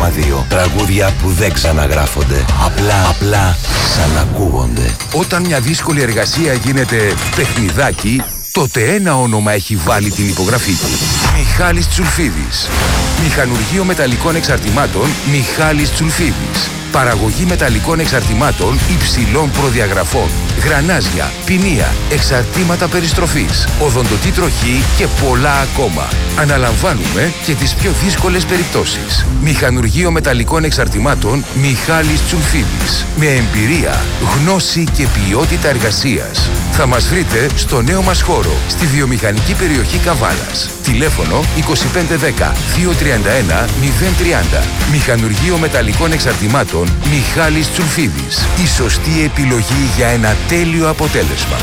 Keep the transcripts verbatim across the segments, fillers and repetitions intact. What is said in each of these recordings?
κόμμα δύο. Τραγούδια που δεν ξαναγράφονται. Απλά, απλά ξανακούγονται. Όταν μια δύσκολη εργασία γίνεται παιχνιδάκι, τότε ένα όνομα έχει βάλει την υπογραφή του. Μιχάλης Τσουλφίδης. Μηχανουργείο μεταλλικών εξαρτημάτων Μιχάλης Τσουλφίδης. Παραγωγή μεταλλικών εξαρτημάτων υψηλών προδιαγραφών. Γρανάζια, ποινία, εξαρτήματα περιστροφής, οδοντοτή τροχή και πολλά ακόμα. Αναλαμβάνουμε και τις πιο δύσκολες περιπτώσεις. Μηχανουργείο μεταλλικών εξαρτημάτων Μιχάλης Τσουλφίδης. Με εμπειρία, γνώση και ποιότητα εργασίας. Θα μας βρείτε στο νέο μας χώρο, στη βιομηχανική περιοχή Καβάλας. Τηλέφωνο είκοσι πέντε δέκα δύο τριάντα ένα μηδέν τριάντα. Μηχανουργείο μεταλλικών εξαρτημάτων Μιχάλης Τσουλφίδης. Η σωστή επιλογή για ένα τέλειο αποτέλεσμα.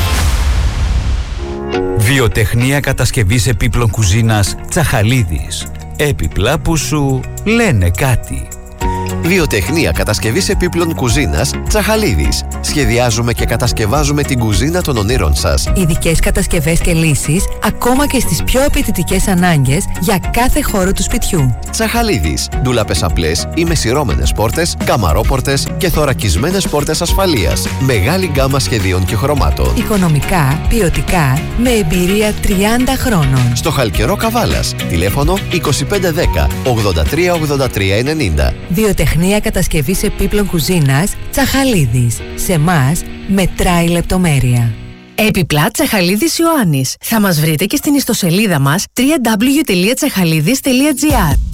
Βιοτεχνία κατασκευής επίπλων κουζίνας Τσαχαλίδης. Έπιπλα που σου λένε κάτι. Βιοτεχνία κατασκευής επίπλων κουζίνας Τσαχαλίδης. Σχεδιάζουμε και κατασκευάζουμε την κουζίνα των ονείρων σας. Ειδικές κατασκευές και λύσεις, ακόμα και στις πιο απαιτητικές ανάγκες για κάθε χώρο του σπιτιού. Τσαχαλίδης. Ντουλάπες απλές ή με σειρώμενες πόρτες, καμαρόπορτες και θωρακισμένες πόρτες ασφαλείας. Μεγάλη γκάμα σχεδίων και χρωμάτων. Οικονομικά, ποιοτικά, με εμπειρία τριάντα χρόνων. Στο Χαλκερό Καβάλας. Τηλέφωνο είκοσι πέντε δέκα ογδόντα τρία ογδόντα τρία ενενήντα. Βιοτεχνία κατασκευής επίπλων κουζίνας Τσαχαλίδης. Σε μας μετράει λεπτομέρεια. Έπιπλα Τσαχαλίδης Ιωάννης. Θα μας βρείτε και στην ιστοσελίδα μας double-u double-u double-u τελεία τσαχαλίδης τελεία τζι άρ.